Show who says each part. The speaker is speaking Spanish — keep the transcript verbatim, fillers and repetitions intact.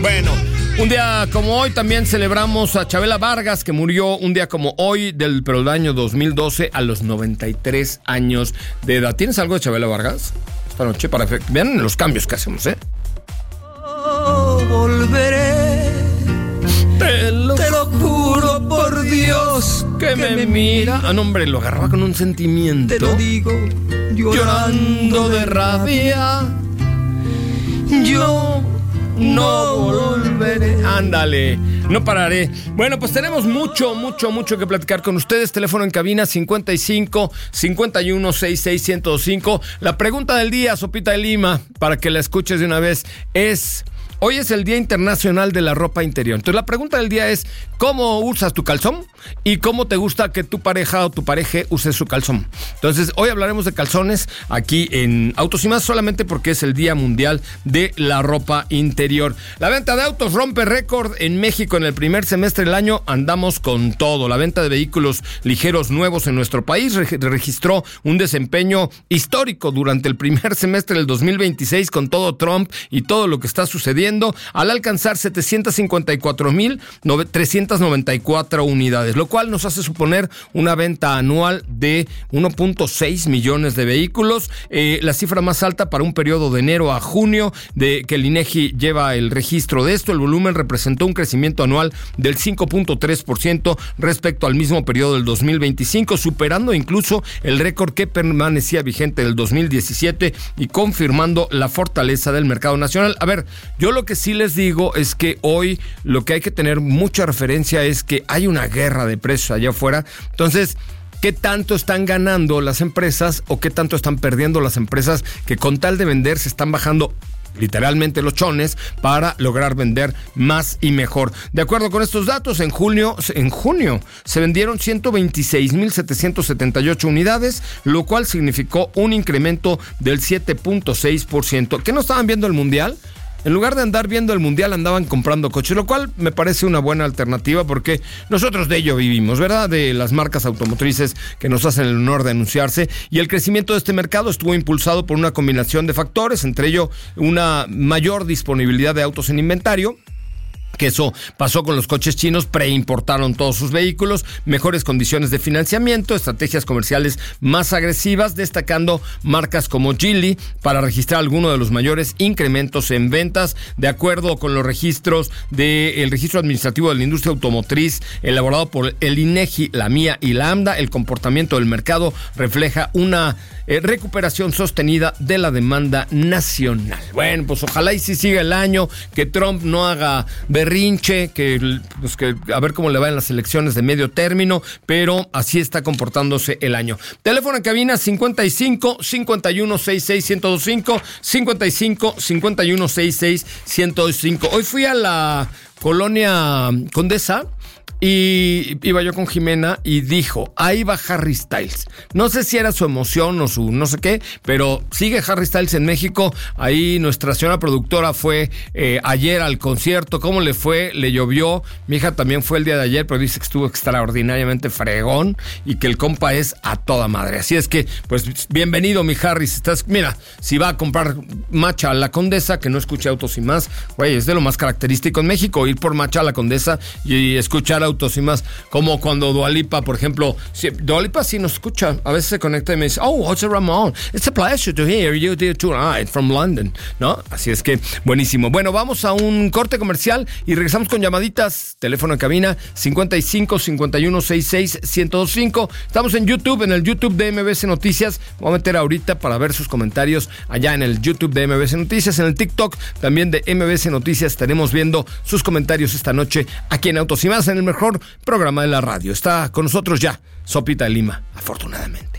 Speaker 1: Bueno, un día como hoy también celebramos a Chabela Vargas, que murió un día como hoy, del, pero del año dos mil doce, a los noventa y tres años de edad. ¿Tienes algo de Chabela Vargas esta noche? Para que vean los cambios que hacemos, ¿eh?
Speaker 2: Oh, volveré, te lo, te lo juro por Dios
Speaker 1: que, que me, me mira. Ah, no, hombre, lo agarraba con un sentimiento.
Speaker 2: Te lo digo llorando,
Speaker 1: llorando de rabia.
Speaker 2: Yo no volveré.
Speaker 1: Ándale, no pararé. Bueno, pues tenemos mucho, mucho, mucho que platicar con ustedes. Teléfono en cabina cincuenta y cinco, cincuenta y uno, sesenta y seis, ciento cinco. La pregunta del día, Sopita de Lima, para que la escuches de una vez, es... Hoy es el Día Internacional de la Ropa Interior. Entonces la pregunta del día es, ¿cómo usas tu calzón? ¿Y cómo te gusta que tu pareja o tu pareja use su calzón? Entonces hoy hablaremos de calzones aquí en Autos y Más, solamente porque es el Día Mundial de la Ropa Interior. La venta de autos rompe récord en México en el primer semestre del año. Andamos con todo. La venta de vehículos ligeros nuevos en nuestro país re- registró un desempeño histórico durante el primer semestre del dos mil veintiséis, con todo Trump y todo lo que está sucediendo, al alcanzar setecientos cincuenta y cuatro mil trescientos noventa y cuatro unidades, lo cual nos hace suponer una venta anual de uno punto seis millones de vehículos, eh, la cifra más alta para un periodo de enero a junio de que el INEGI lleva el registro de esto. El volumen representó un crecimiento anual del cinco punto tres por ciento respecto al mismo periodo del dos mil veinticinco, superando incluso el récord que permanecía vigente del dos mil diecisiete y confirmando la fortaleza del mercado nacional. A ver, yo lo que sí les digo es que hoy lo que hay que tener mucha referencia es que hay una guerra de precios allá afuera. Entonces, ¿qué tanto están ganando las empresas o qué tanto están perdiendo las empresas que con tal de vender se están bajando literalmente los chones para lograr vender más y mejor? De acuerdo con estos datos, en junio, en junio se vendieron ciento veintiséis mil setecientos setenta y ocho unidades, lo cual significó un incremento del siete punto seis por ciento. ¿Qué no estaban viendo el Mundial? En lugar de andar viendo el Mundial, andaban comprando coches, lo cual me parece una buena alternativa porque nosotros de ello vivimos, ¿verdad? De las marcas automotrices que nos hacen el honor de anunciarse. Y el crecimiento de este mercado estuvo impulsado por una combinación de factores, entre ello una mayor disponibilidad de autos en inventario, que eso pasó con los coches chinos, preimportaron todos sus vehículos, mejores condiciones de financiamiento, estrategias comerciales más agresivas, destacando marcas como Geely para registrar alguno de los mayores incrementos en ventas. De acuerdo con los registros del Registro Administrativo de la Industria Automotriz elaborado por el INEGI, la MIA y la AMDA, el comportamiento del mercado refleja una eh, recuperación sostenida de la demanda nacional. Bueno, pues ojalá y si siga el año, que Trump no haga berrinche, que, pues que a ver cómo le va en las elecciones de medio término, pero así está comportándose el año. Teléfono en cabina cincuenta y cinco, cincuenta y uno, sesenta y seis, ciento veinticinco, cincuenta y cinco, cincuenta y uno, sesenta y seis, ciento veinticinco. Hoy fui a la colonia Condesa y iba yo con Jimena y dijo, ahí va Harry Styles. No sé si era su emoción o su no sé qué, pero sigue Harry Styles en México. Ahí nuestra señora productora fue eh, ayer al concierto. ¿Cómo le fue? Le llovió. Mi hija también fue el día de ayer, pero dice que estuvo extraordinariamente fregón y que el compa es a toda madre. Así es que, pues, bienvenido, mi Harry. Si estás, mira, si va a comprar matcha a la Condesa, que no escuche Autos y Más, güey, es de lo más característico en México, ir por matcha a la Condesa y escuchar Autos y Más, como cuando Dua Lipa, por ejemplo, si, Dua Lipa sí nos escucha, a veces se conecta y me dice, oh, José Ramón, it's a pleasure to hear you tonight from London, ¿no? Así es que, buenísimo. Bueno, vamos a un corte comercial y regresamos con llamaditas. Teléfono en cabina cincuenta y cinco, cincuenta y uno, sesenta y seis, ciento veinticinco. Estamos en YouTube, en el YouTube de M B C Noticias. Voy a meter ahorita para ver sus comentarios allá en el YouTube de M B C Noticias, en el TikTok también de M B C Noticias. Estaremos viendo sus comentarios esta noche aquí en Autos y Más, en el mejor programa de la radio. Está con nosotros ya Sopita de Lima, afortunadamente.